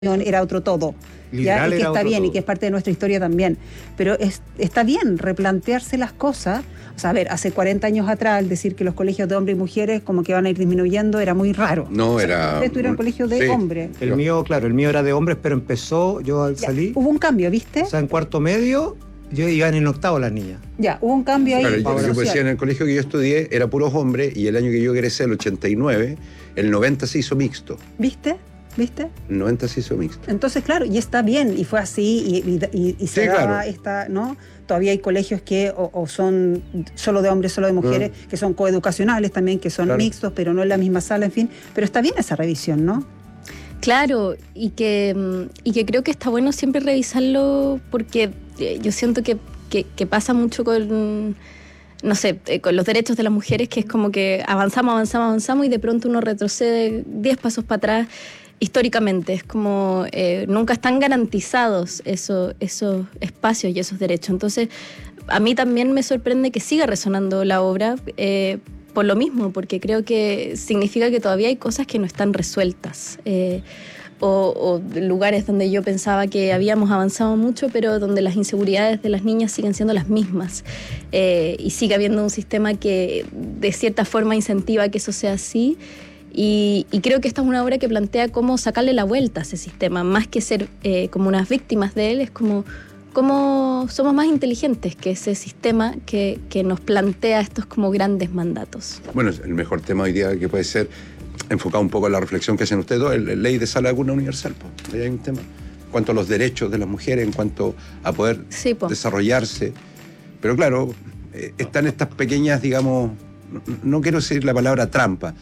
era otro todo. ¿Ya? Y que está bien, y que es parte de nuestra historia también. Pero está bien replantearse las cosas. O sea, a ver, hace 40 años atrás, el decir que los colegios de hombres y mujeres como que van a ir disminuyendo era muy raro. No, era... Ustedes tuvieron colegio de hombres. El mío, claro, el mío era de hombres, pero empezó, yo al salir... Hubo un cambio, ¿viste? O sea, en cuarto medio, yo iban en octavo las niñas. Ya, hubo un cambio ahí. Claro, yo decía, en el colegio que yo estudié era puros hombres, y el año que yo egresé, el 89, el 90 se hizo mixto. ¿Viste? El 90 se hizo mixto. Entonces, claro, y está bien, y fue así, y se daba esta, ¿no? Todavía hay colegios que o son solo de hombres, solo de mujeres, que son coeducacionales también, que son mixtos, pero no en la misma sala, en fin. Pero está bien esa revisión, ¿no? Claro, y que creo que está bueno siempre revisarlo, porque yo siento que pasa mucho con... no sé, con los derechos de las mujeres, que es como que avanzamos y de pronto uno retrocede 10 pasos para atrás históricamente. Es como nunca están garantizados esos espacios y esos derechos. Entonces, a mí también me sorprende que siga resonando la obra por lo mismo, porque creo que significa que todavía hay cosas que no están resueltas. O lugares donde yo pensaba que habíamos avanzado mucho, pero donde las inseguridades de las niñas siguen siendo las mismas. Y sigue habiendo un sistema que de cierta forma incentiva que eso sea así. Y creo que esta es una obra que plantea cómo sacarle la vuelta a ese sistema, más que ser como unas víctimas de él, es como cómo somos más inteligentes que ese sistema que nos plantea estos como grandes mandatos. Bueno, el mejor tema hoy día que puede ser enfocado un poco en la reflexión que hacen ustedes dos, la ley de sala de cuna universal. Ahí hay un tema en cuanto a los derechos de las mujeres, en cuanto a poder desarrollarse. Pero claro, están estas pequeñas, digamos, no quiero decir la palabra trampa,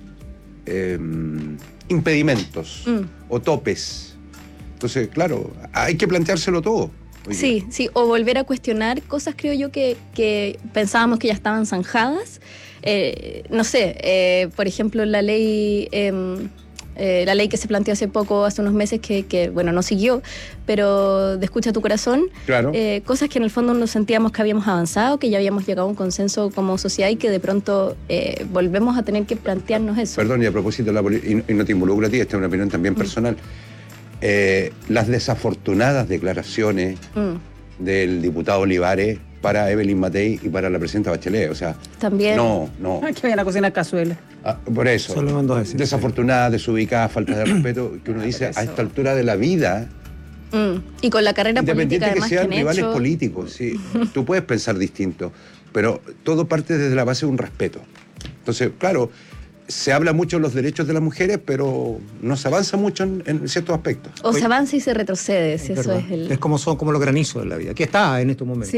impedimentos o topes. Entonces, claro, hay que planteárselo todo. Sí, o volver a cuestionar cosas, creo yo, que pensábamos que ya estaban zanjadas. No sé, por ejemplo, la ley que se planteó hace poco, hace unos meses, que bueno, no siguió, pero de Escucha tu Corazón, claro. Cosas que en el fondo nos sentíamos que habíamos avanzado, que ya habíamos llegado a un consenso como sociedad y que de pronto volvemos a tener que plantearnos eso. Perdón, y a propósito, y no te involucro a ti, esta es una opinión también personal, las desafortunadas declaraciones del diputado Olivares para Evelyn Matei y para la presidenta Bachelet, o sea... También... No. Que vayan a cocinar cazuela. Por eso. Solo mandó a decir. Desafortunada, desubicada, falta de respeto, que uno dice a esta altura de la vida... Y con la carrera política, además, que sean rivales hecho... políticos, sí. Tú puedes pensar distinto, pero todo parte desde la base de un respeto. Entonces, claro, se habla mucho de los derechos de las mujeres, pero no se avanza mucho en ciertos aspectos. Se avanza y se retrocede, si eso es el... Es como los granizos de la vida, que está en estos momentos. Sí,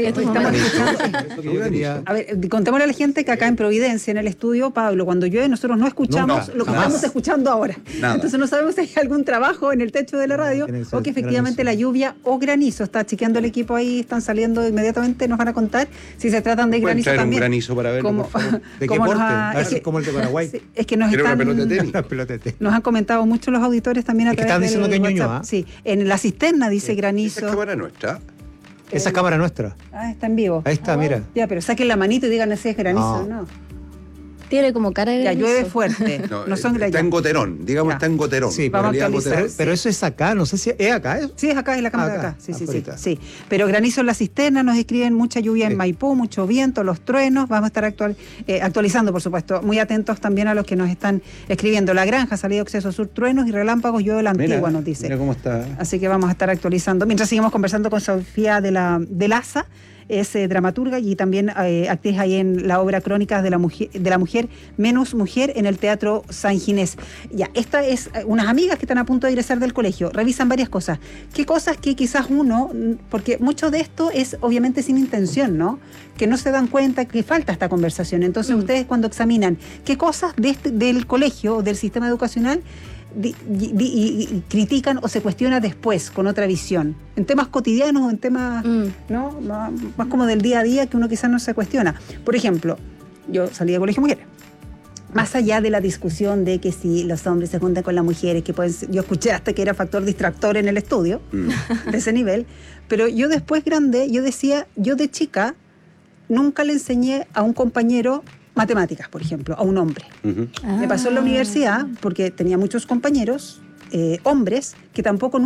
A ver, contémosle a la gente que acá en Providencia, en el estudio, Pablo, cuando llueve nosotros no escuchamos lo que estamos escuchando ahora. Nada. Entonces no sabemos si hay algún trabajo en el techo de la radio o que efectivamente la lluvia o granizo. Está chequeando el equipo ahí, están saliendo inmediatamente, nos van a contar si se tratan de granizo traer también. un granizo para verlo, por favor. ¿De qué porte? A ver, como el de Paraguay. Sí, es que nos Era están... una pelota de tenis. Una pelota de tenis. Nos han comentado mucho los auditores también a través están diciendo del que WhatsApp. Ñuñoa. Sí, en la cisterna dice granizo. Esa es cámara nuestra. Esa es cámara nuestra. Está en vivo. Ahí está, mira. Ya, pero saquen la manito y digan si es granizo, ¿no? Tiene como cara de Ya granizo. llueve fuerte. No son Está en goterón, digamos, está en goterón. Sí, vamos a actualizar. pero eso es acá, no sé si es acá. Sí, es acá, es la cámara de acá, acá. Sí. afuera. Pero granizo en la cisterna, nos escriben mucha lluvia en Maipú, mucho viento, los truenos. Vamos a estar actualizando, por supuesto. Muy atentos también a los que nos están escribiendo. La Granja, Salida Acceso Sur, truenos y relámpagos, llueve la Antigua, nos dice. Mira cómo está. Así que vamos a estar actualizando. Mientras seguimos conversando con Sofía de Laza, es dramaturga y también actriz ahí en la obra Crónicas de la mujer menos mujer en el Teatro San Ginés. Ya, esta es unas amigas que están a punto de egresar del colegio, revisan varias cosas. ¿Qué cosas que quizás uno, porque mucho de esto es obviamente sin intención, ¿no? Que no se dan cuenta que falta esta conversación. Entonces ustedes cuando examinan qué cosas del colegio o del sistema educacional y critican o se cuestiona después con otra visión, en temas cotidianos o en temas ¿no? más como del día a día que uno quizás no se cuestiona. Por ejemplo, yo salí de colegio mujeres. Más allá de la discusión de que si los hombres se juntan con las mujeres, que pueden ser, yo escuché hasta que era factor distractor en el estudio, de ese nivel, pero yo después grande, yo decía, yo de chica nunca le enseñé a un compañero matemáticas, por ejemplo, a un hombre. Me pasó en la universidad porque tenía muchos compañeros hombres que tampoco